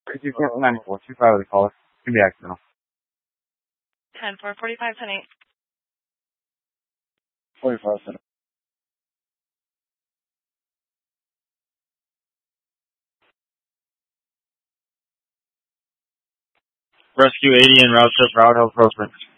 You cancel 94. 25 with the caller. It's going to be accidental. 10-4, 45, 10-8. 45, 10. Rescue 80 and route trip, Route Health Pro Springs.